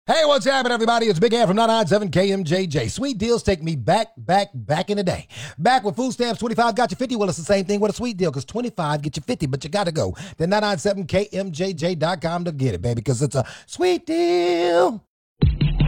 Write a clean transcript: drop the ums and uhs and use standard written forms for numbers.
Hey, what's happening, everybody? It's Big Ant from 997 KMJJ. Sweet deals take me back in the day. Back with food stamps, 25 got you 50. Well, it's the same thing with a sweet deal because 25 get you 50, but you got to go to 997KMJJ.com to get it, baby, because it's a sweet deal.